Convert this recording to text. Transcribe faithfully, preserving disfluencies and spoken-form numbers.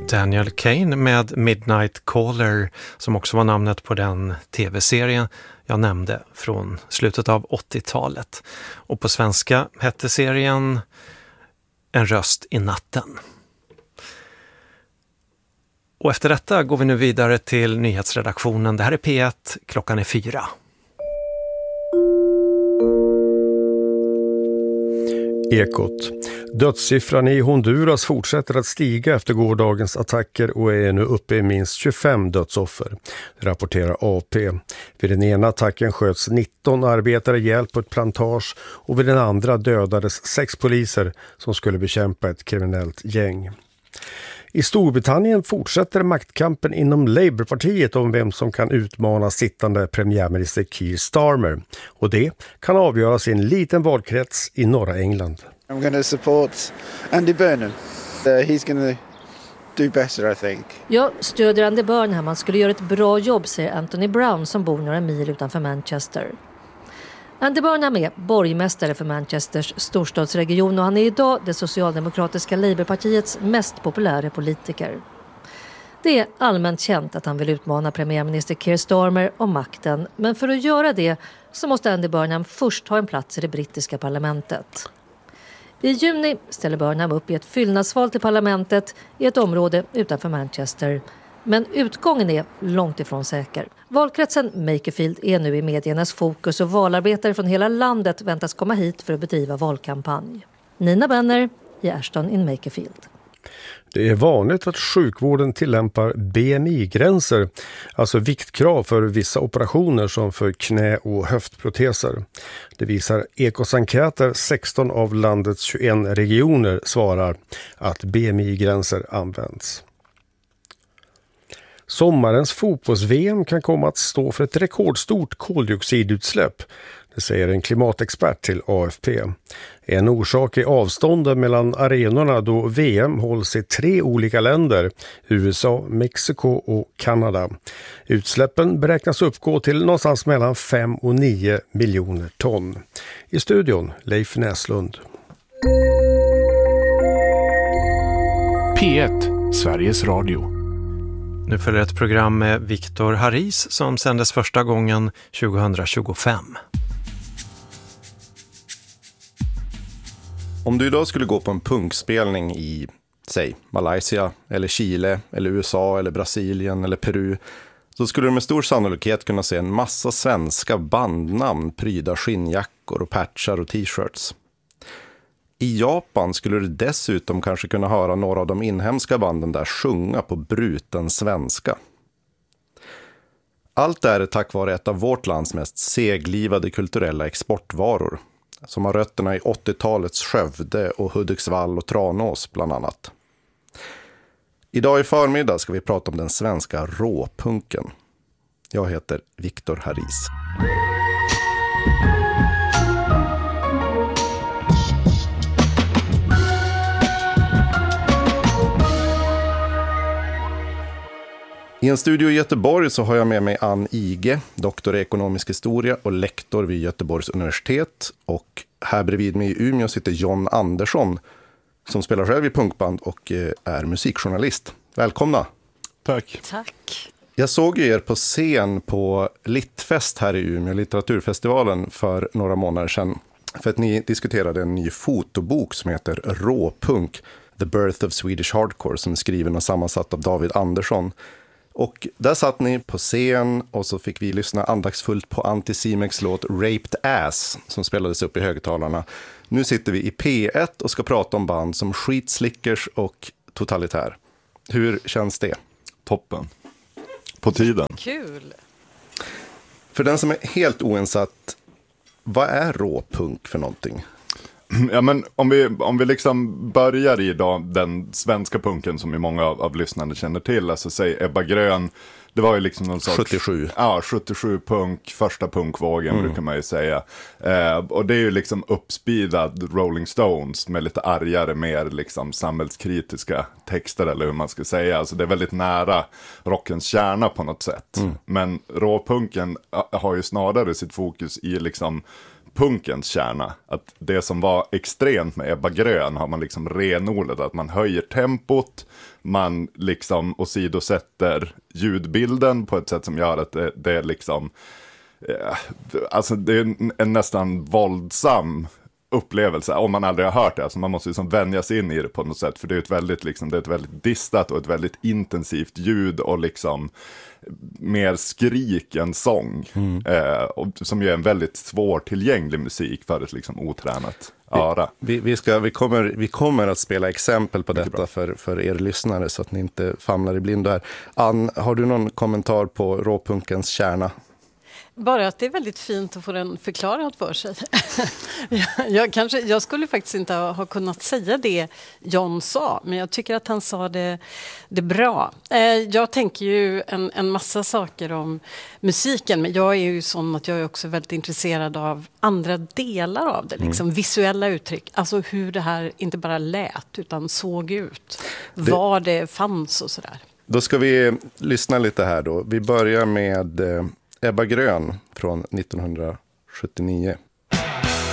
Daniel Kane med Midnight Caller, som också var namnet på den tv-serien jag nämnde från slutet av åttiotalet. Och på svenska hette serien En röst i natten. Och efter detta går vi nu vidare till nyhetsredaktionen. Det här är P ett, klockan är fyra. Ekot. Dödssiffran i Honduras fortsätter att stiga efter gårdagens attacker och är nu uppe i minst tjugofem dödsoffer, rapporterar A P. Vid den ena attacken sköts nitton arbetare ihjäl på ett plantage och vid den andra dödades sex poliser som skulle bekämpa ett kriminellt gäng. I Storbritannien fortsätter maktkampen inom Labourpartiet om vem som kan utmana sittande premiärminister Keir Starmer. Och det kan avgöras i en liten valkrets i norra England. I'm going to support Andy Burnham. Uh, he's going to do better, I think. Jag stödjer Andy Burnham. Han skulle göra ett bra jobb, säger Anthony Brown som bor några mil utanför Manchester. Andy Burnham är borgmästare för Manchesters storstadsregion och han är idag det socialdemokratiska Labourpartiets mest populära politiker. Det är allmänt känt att han vill utmana premiärminister Keir Starmer om makten, men för att göra det så måste Andy Burnham först ha en plats i det brittiska parlamentet. I juni ställer Burnham upp i ett fyllnadsval till parlamentet i ett område utanför Manchester. Men utgången är långt ifrån säker. Valkretsen Makerfield är nu i mediernas fokus och valarbetare från hela landet väntas komma hit för att bedriva valkampanj. Nina Benner i Ashton in Makerfield. Det är vanligt att sjukvården tillämpar B M I-gränser, alltså viktkrav för vissa operationer som för knä- och höftproteser. Det visar Ekots enkäter. sexton av landets tjugoen regioner svarar att B M I-gränser används. Sommarens fotbolls-V M kan komma att stå för ett rekordstort koldioxidutsläpp, det säger en klimatexpert till A F P. En orsak är avstånden mellan arenorna då V M hålls i tre olika länder, U S A, Mexiko och Kanada. Utsläppen beräknas uppgå till någonstans mellan fem och nio miljoner ton. I studion Leif Näslund. P ett, Sveriges Radio. Nu följer ett program med Viktor Haris som sändes första gången tjugohundratjugofem. Om du idag skulle gå på en punkspelning i, säg, Malaysia eller Chile eller U S A eller Brasilien eller Peru, så skulle du med stor sannolikhet kunna se en massa svenska bandnamn pryda skinnjackor och patchar och t-shirts. I Japan skulle du dessutom kanske kunna höra några av de inhemska banden där sjunga på bruten svenska. Allt det här är tack vare ett av vårt lands mest seglivade kulturella exportvaror, som har rötterna i åttiotalets Skövde och Hudiksvall och Tranås bland annat. Idag i förmiddag ska vi prata om den svenska råpunken. Jag heter Viktor Haris. I en studio i Göteborg så har jag med mig Ann Ige, doktor i ekonomisk historia och lektor vid Göteborgs universitet. Och här bredvid mig i Umeå sitter John Andersson som spelar själv i punkband och är musikjournalist. Välkomna! Tack! Tack! Jag såg ju er på scen på Littfest här i Umeå, litteraturfestivalen, för några månader sedan. För att ni diskuterade en ny fotobok som heter Råpunk, The Birth of Swedish Hardcore, som är skriven och sammansatt av David Andersson. Och där satt ni på scen och så fick vi lyssna andaktsfullt på Anticimex låt Raped Ass som spelades upp i högtalarna. Nu sitter vi i P ett och ska prata om band som Skitslickers och Totalitär. Hur känns det? Toppen. På tiden. Kul! För den som är helt oinsatt, vad är råpunk för någonting? Ja, men om vi, om vi liksom börjar i då, den svenska punken som ju många av, av lyssnarna känner till, alltså säg Ebba Grön, det var ju liksom någon sorts sjuttiosju. Ja, sjuttiosju punk, första punkvågen mm. brukar man ju säga. Eh, och det är ju liksom uppspeedad Rolling Stones med lite argare, mer liksom samhällskritiska texter eller hur man ska säga. Alltså det är väldigt nära rockens kärna på något sätt. Mm. Men råpunken har ju snarare sitt fokus i liksom punkens kärna. Att det som var extremt med Ebba Grön har man liksom renodlat, att man höjer tempot, man liksom åsidosätter ljudbilden på ett sätt som gör att det, det är liksom eh, alltså det är en, en nästan våldsam upplevelse om man aldrig har hört det. Alltså man måste liksom vänja sig in i det på något sätt, för det är ett väldigt liksom, det är ett väldigt distat och ett väldigt intensivt ljud och liksom mer skrik än sång. Mm. Eh, och, som ju är en väldigt svårtillgänglig musik för ett liksom otränat öra. Vi, vi, ska, vi, kommer, vi kommer att spela exempel på detta för, för er lyssnare så att ni inte famlar i blindo här. Ann, har du någon kommentar på råpunkens kärna? Bara att det är väldigt fint att få den förklarad för sig. jag, jag, kanske, jag skulle faktiskt inte ha, ha kunnat säga det John sa, men jag tycker att han sa det, det bra. Eh, jag tänker ju en, en massa saker om musiken, men jag är ju sån att jag är också väldigt intresserad av andra delar av det, liksom mm. visuella uttryck. Alltså hur det här inte bara lät utan såg ut, det... var det fanns och sådär. Då ska vi lyssna lite här då. Vi börjar med... Eh... Ebba Grön från nittonhundrasjuttionio.